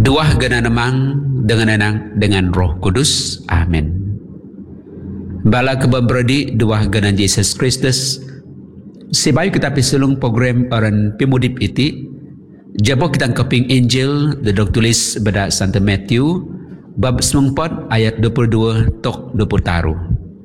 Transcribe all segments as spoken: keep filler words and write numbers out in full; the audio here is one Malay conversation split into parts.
Dua gana namang dengan enang dengan Roh Kudus. Amin. Bala kebebradi dua gana Yesus Kristus. Sebayu kita pisulung program orang pimudip iti. Jabo kita keping Injil dedok tulis pada Santo Matthew bab sembilan ayat dua puluh dua tok dua puluh taruh.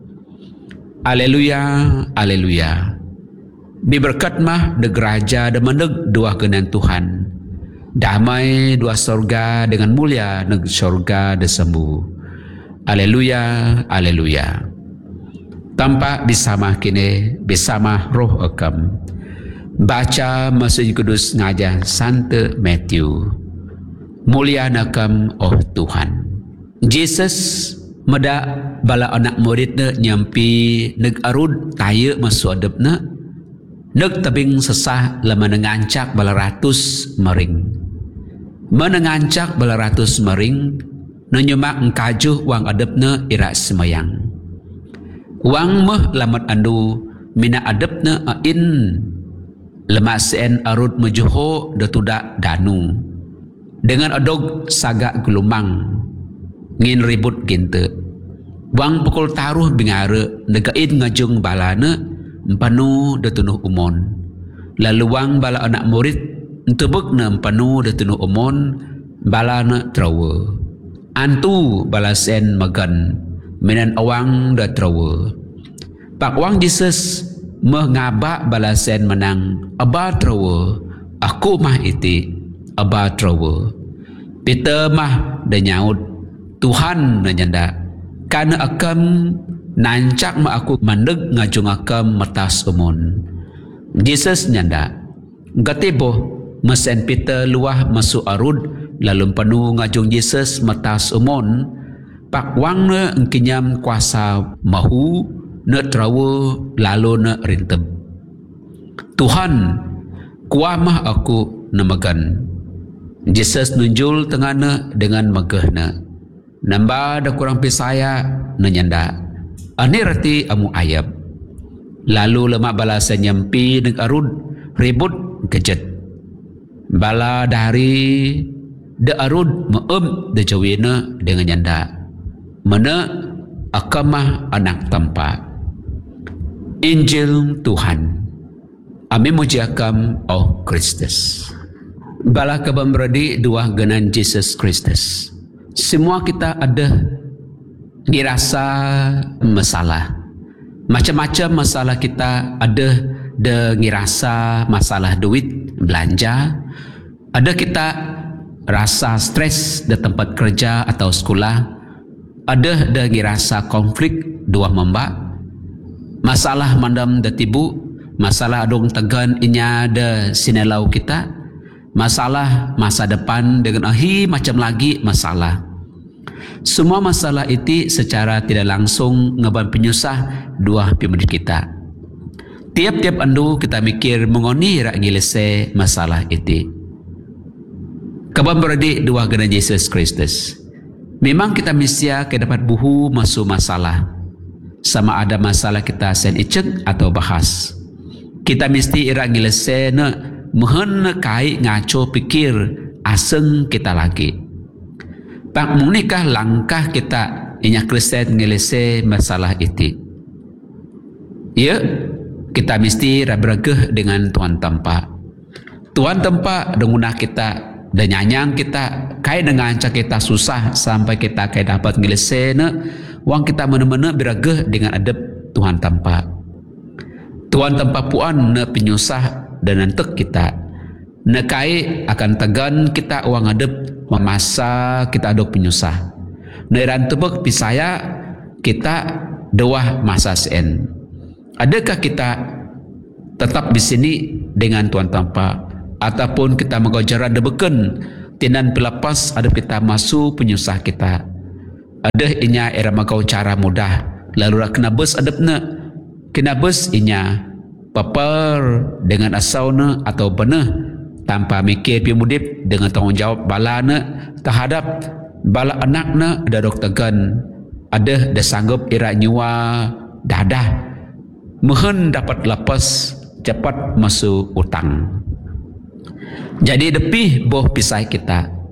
Aleluya, aleluya. Diberkat mah de geraja de meneg dua genan Tuhan. Damai dua sorga dengan mulia neg sorga de sembuh. Aleluya, aleluya. Tanpa bersama kini bersama roh akam. Baca Mesej Kudus ngajah Santo Matthew. Mulia nakam oh Tuhan. Jesus meda bala anak muridnya nyampi neg arud taya masuk adepna. Neg tabing sesah lama nengancak bala ratus mering. Menengancak bala ratus mering nenyemak engkajuh wang adepna ira semayang. Wang meh lamat andu mina adepna ain lemak sen arut mejuho detudak danu dengan adog sagak gelumang ngin ribut ginte. Wang pukul taruh bingare negain ngajung balana empanu detunuh umon. Lalu wang bala anak murid entebek na empanu detunuh umon balana trawe. Antu bala sen magan minan awang da trawe. Pak wang Jesus mengabak bala sen menang aba trawe. Aku mah iti aba trawe. Peter mah da nyaut Tuhan na nyanda kana akam nancak ma aku mandeg ngajung akam metas umon. Jesus nyanda gatebo mesen Peter luah masuk arud lalu penuh ngajung Jesus metas umon. Pak wang ne engkinyam kuasa mahu ne trawe lalu ne rinteb. Tuhan kuah mah aku nemagan. Jesus nunjul tengahna dengan megahna. Namba da kurang pisaya nenyanda. Ani rati amu ayab. Lalu lemak bala senyampi neg arud ribut kejet. Bala dari de arud meem de jawina dengan nyanda. Mana akamah anak tampa. Injil Tuhan. Amin mujiakam oh Kristus. Bala kebamberadi dua genan Jesus Kristus. Semua kita ada dirasa masalah. Macam-macam masalah kita ada de ngirasa masalah duit belanja. Ada kita rasa stres di tempat kerja atau sekolah. Ada de ngirasa konflik dua membak. Masalah mandam de tibu. Masalah adung tegan inya de sinelau kita. Masalah masa depan dengan ahi macam lagi masalah. Semua masalah itu secara tidak langsung ngeban penyusah dua pimudip kita. Tiap-tiap andu kita mikir mengoni rak ngilese masalah itu. Kaban beradik dua gena Yesus Kristus. Memang kita mesti ke dapat buhu masuk masalah. Sama ada masalah kita sen iceng atau bahas. Kita mesti rak ngilese ne mehen kai ngaco pikir aseng kita lagi. Pak munikah langkah kita inya Kristen ngelese masalah itu. Ya, kita mesti beragah dengan Tuhan tempat. Tuhan tempat dengunah kita dan nyanyang kita kai dengan cak kita susah sampai kita kai dapat ngelese ne wang kita mana-mana beragah dengan adab Tuhan tempat. Tuhan tempat puan ne penyusah dan nantek kita. Ne kai akan tegan kita uang adab memasa kita aduk penyusah. Neran tebek pisaya kita doah masa sen. Adakah kita tetap di sini dengan Tuhan tanpa ataupun kita mengajar debeken tinan pelepas adab kita masuk penyusah kita. Ada inya era magau cara mudah lalu kena bus adabna kena bus inya papar dengan asauna atau benah tanpa mikir pimudip dengan tanggungjawab balana terhadap bala anakna dadok tegan ada dah sanggup ira nyua dadah mehen dapat lepas cepat masuk utang. Jadi depih boh pisai kita